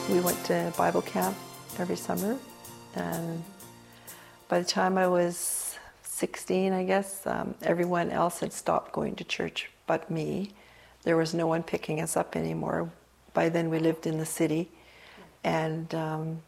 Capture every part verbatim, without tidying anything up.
We went to Bible camp every summer, and by the time I was sixteen, I guess, um, everyone else had stopped going to church but me. There was no one picking us up anymore. By then we lived in the city, and um,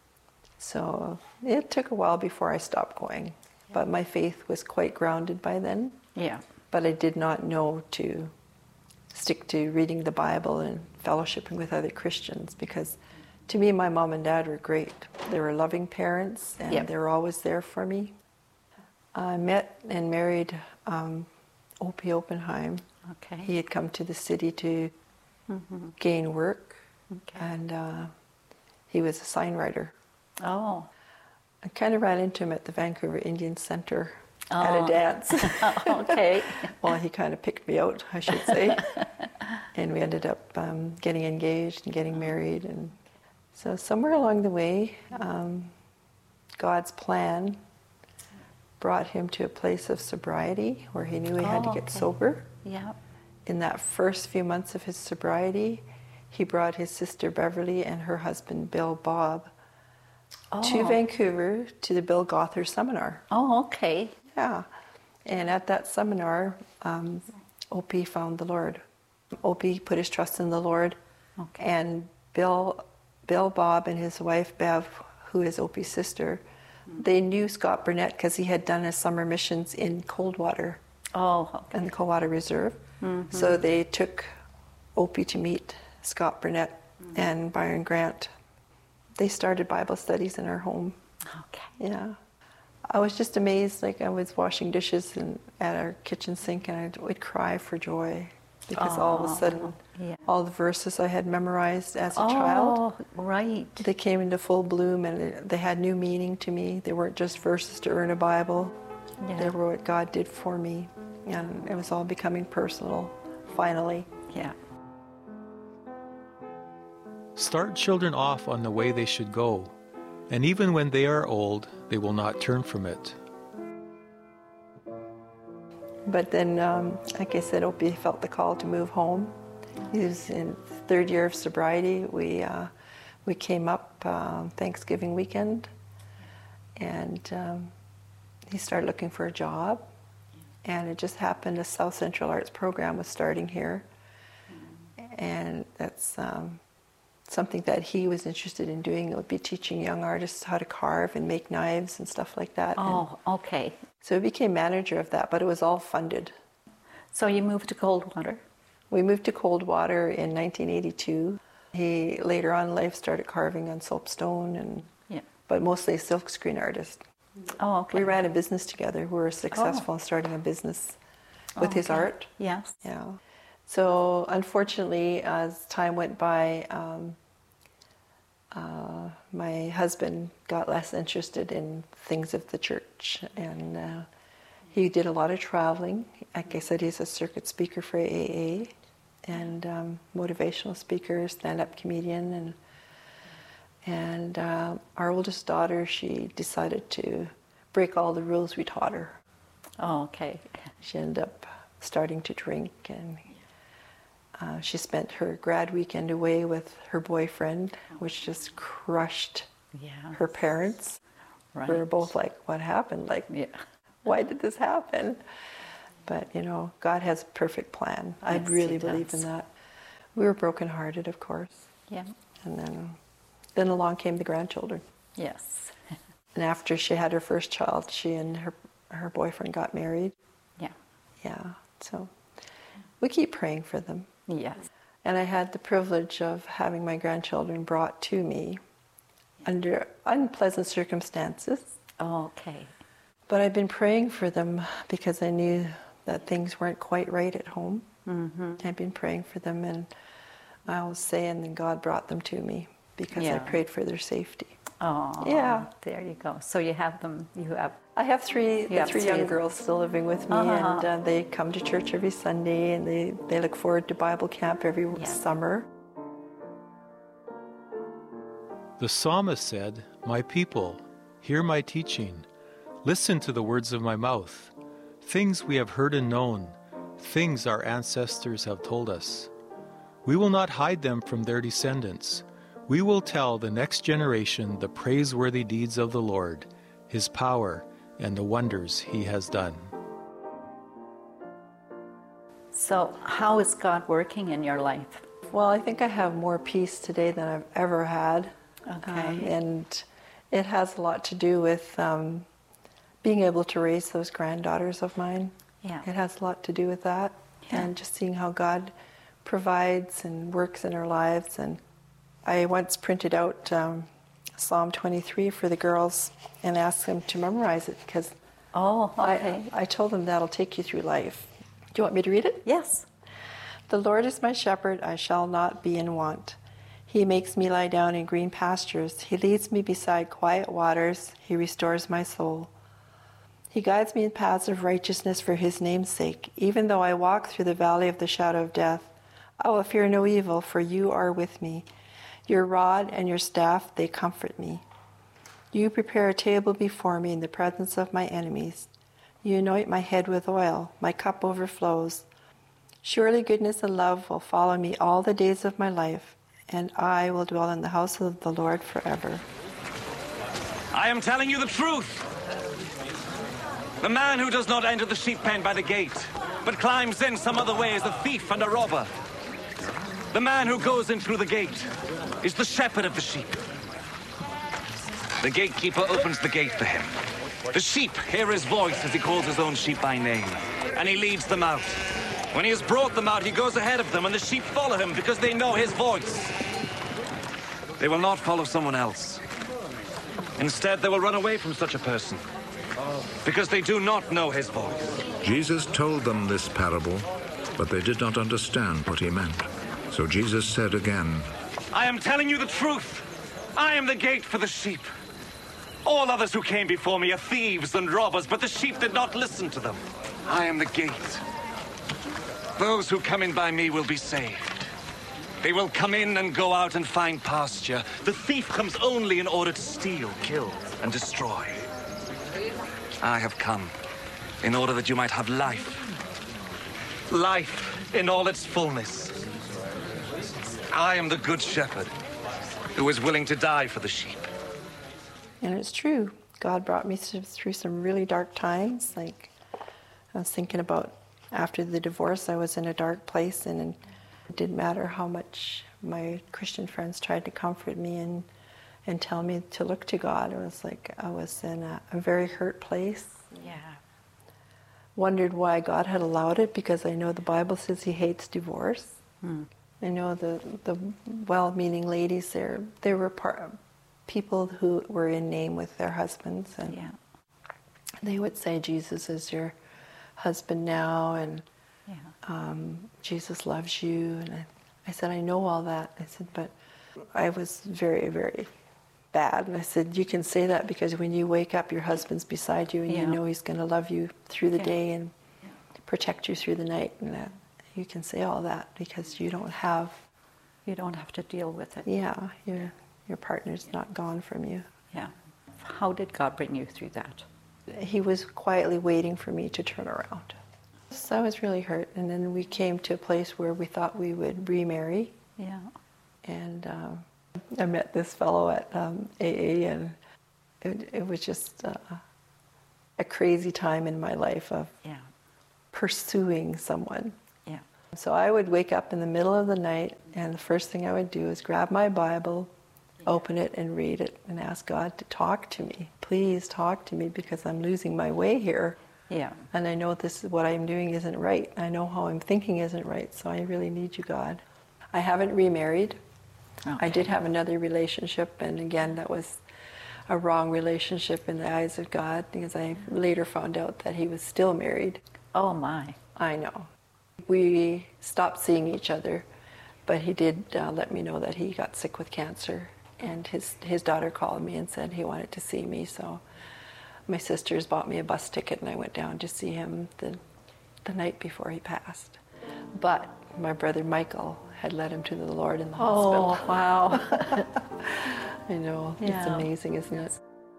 so it took a while before I stopped going. But my faith was quite grounded by then. Yeah. But I did not know to stick to reading the Bible and fellowshipping with other Christians, because to me, my mom and dad were great. They were loving parents, and Yep. they were always there for me. I met and married um, Opie Oppenheim. Okay. He had come to the city to Mm-hmm. gain work, Okay. and uh, he was a sign writer. Oh. I kind of ran into him at the Vancouver Indian Center at Oh. a dance. Okay. Well, he kind of picked me out, I should say. And we ended up um, getting engaged and getting married. And so somewhere along the way, um, God's plan brought him to a place of sobriety where he knew he had to Oh, get okay. sober. Yeah. In that first few months of his sobriety, he brought his sister Beverly and her husband Bill Bob Oh. to Vancouver to the Bill Gothard Seminar. Oh, okay. Yeah. And at that seminar, um, Opie found the Lord. Opie put his trust in the Lord. Okay. And Bill, Bill Bob and his wife Bev, who is Opie's sister, they knew Scott Burnett because he had done his summer missions in Coldwater Oh, okay. and the Coldwater Reserve. Mm-hmm. So they took Opie to meet Scott Burnett Mm-hmm. and Byron Grant. They started Bible studies in our home. Okay. Yeah. I was just amazed. Like, I was washing dishes and at our kitchen sink, and I would cry for joy because all of a Oh, sudden, yeah. all the verses I had memorized as a child, Oh, right. they came into full bloom, and they had new meaning to me. They weren't just verses to earn a Bible. Yeah. They were what God did for me, and it was all becoming personal, finally. Yeah. Start children off on the way they should go, and even when they are old, they will not turn from it. But then, um, like I said, Opie felt the call to move home. He was in third year of sobriety. We uh, we came up uh, Thanksgiving weekend, and um, he started looking for a job. And it just happened a South Central Arts program was starting here, and that's um, something that he was interested in doing. It would be teaching young artists how to carve and make knives and stuff like that. And Oh, okay. so he became manager of that, but it was all funded. So you moved to Coldwater? We moved to Coldwater in nineteen eighty-two. He later on in life started carving on soapstone, and Yeah. but mostly a silkscreen artist. Oh, okay. We ran a business together. We were successful in starting a business with Oh, his okay. art. Yes. Yeah. So unfortunately, as time went by, um, uh, my husband got less interested in things of the church, and uh, he did a lot of traveling. Like I said, he's a circuit speaker for A A A, and um, motivational speaker, stand-up comedian, and and uh, our oldest daughter, she decided to break all the rules we taught her. Oh, okay. She ended up starting to drink, and uh, she spent her grad weekend away with her boyfriend, which just crushed Yeah. her parents. Right. We were both like, what happened? Like, Yeah. why did this happen? But, you know, God has a perfect plan. I Yes, really He believe in does. that. We were brokenhearted, of course. Yeah. And then, then along came the grandchildren. Yes. And after she had her first child, she and her, her boyfriend got married. Yeah. Yeah, so we keep praying for them. Yes. And I had the privilege of having my grandchildren brought to me under unpleasant circumstances. Oh, okay. But I've been praying for them because I knew that things weren't quite right at home. Mm-hmm. I've been praying for them, and I always say, and then God brought them to me because I Yeah. prayed for their safety. Oh. Yeah. There you go. So you have them. You have. I have three, You have three three young of them. girls still living with me, Uh-huh. and uh, they come to church every Sunday, and they, they look forward to Bible camp every Yeah. summer. The psalmist said, "My people, hear my teaching. Listen to the words of my mouth. Things we have heard and known, things our ancestors have told us. We will not hide them from their descendants. We will tell the next generation the praiseworthy deeds of the Lord, his power, and the wonders he has done. So, how is God working in your life? Well, I think I have more peace today than I've ever had. Okay. Um, and it has a lot to do with um, being able to raise those granddaughters of mine. Yeah. It has a lot to do with that. Yeah. And just seeing how God provides and works in our lives. And I once printed out um, Psalm twenty-three for the girls and asked them to memorize it because Oh, okay. I, I told them that'll take you through life. Do you want me to read it? Yes. The Lord is my shepherd, I shall not be in want. He makes me lie down in green pastures. He leads me beside quiet waters. He restores my soul. He guides me in paths of righteousness for his name's sake. Even though I walk through the valley of the shadow of death, I will fear no evil, for you are with me. Your rod and your staff, they comfort me. You prepare a table before me in the presence of my enemies. You anoint my head with oil. My cup overflows. Surely goodness and love will follow me all the days of my life, and I will dwell in the house of the Lord forever. I am telling you the truth. The man who does not enter the sheep pen by the gate, but climbs in some other way is a thief and a robber. The man who goes in through the gate is the shepherd of the sheep. The gatekeeper opens the gate for him. The sheep hear his voice as he calls his own sheep by name, and he leads them out. When he has brought them out, he goes ahead of them, and the sheep follow him because they know his voice. They will not follow someone else. Instead, they will run away from such a person because they do not know his voice. Jesus told them this parable, but they did not understand what he meant. So Jesus said again, I am telling you the truth. I am the gate for the sheep. All others who came before me are thieves and robbers, but the sheep did not listen to them. I am the gate. Those who come in by me will be saved. They will come in and go out and find pasture. The thief comes only in order to steal, kill, and destroy. I have come in order that you might have life. Life in all its fullness. I am the good shepherd who is willing to die for the sheep. And it's true. God brought me through some really dark times. Like, I was thinking about after the divorce, I was in a dark place, and it didn't matter how much my Christian friends tried to comfort me and and tell me to look to God. It was like I was in a, a very hurt place. Yeah. Wondered why God had allowed it, because I know the Bible says he hates divorce. Hmm. I know the, the well-meaning ladies there, they were part, people who were in name with their husbands, and Yeah. they would say, Jesus is your husband now, and Yeah. um, Jesus loves you. And I, I said, I know all that. I said, but I was very, very bad. And I said, you can say that because when you wake up, your husband's beside you, and Yeah. you know he's going to love you through the Yeah. day and protect you through the night. And that, you can say all that because you don't have, You don't have to deal with it. yeah, your your partner's not gone from you. Yeah. How did God bring you through that? He was quietly waiting for me to turn around. So I was really hurt, and then we came to a place where we thought we would remarry, Yeah. and um, I met this fellow at um, A A, and it, it was just uh, a crazy time in my life of Yeah. pursuing someone. Yeah. So I would wake up in the middle of the night, and the first thing I would do is grab my Bible, open it and read it, and ask God to talk to me. Please talk to me, because I'm losing my way here. Yeah. And I know this is what I'm doing isn't right. I know how I'm thinking isn't right, so I really need you, God. I haven't remarried. I did have another relationship, and again, that was a wrong relationship in the eyes of God, because I later found out that he was still married. Oh my. I know. We stopped seeing each other, but he did uh, let me know that he got sick with cancer, and his, his daughter called me and said he wanted to see me, so my sisters bought me a bus ticket, and I went down to see him the, the night before he passed. But my brother Michael had led him to the Lord in the Oh, hospital. wow. I know. It's Yeah. amazing, isn't it?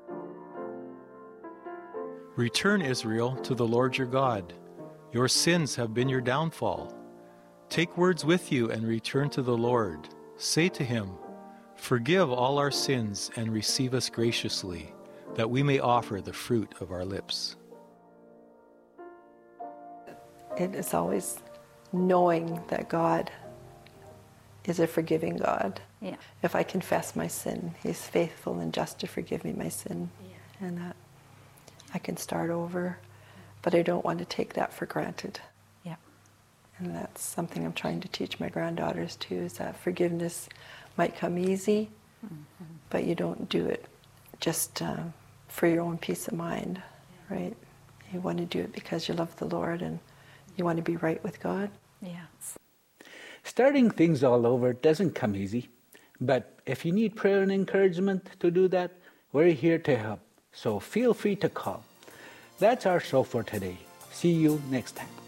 Return, Israel, to the Lord your God. Your sins have been your downfall. Take words with you and return to the Lord. Say to him, Forgive all our sins and receive us graciously, that we may offer the fruit of our lips. It is always knowing that God is a forgiving God. Yeah. If I confess my sin, He's faithful and just to forgive me my sin. Yeah. And that I can start over, but I don't want to take that for granted. Yeah. And that's something I'm trying to teach my granddaughters too, is that forgiveness might come easy, mm-hmm. but you don't do it just uh, for your own peace of mind, yeah. right? You want to do it because you love the Lord and you want to be right with God. Yes. Starting things all over doesn't come easy, but if you need prayer and encouragement to do that, we're here to help. So feel free to call. That's our show for today. See you next time.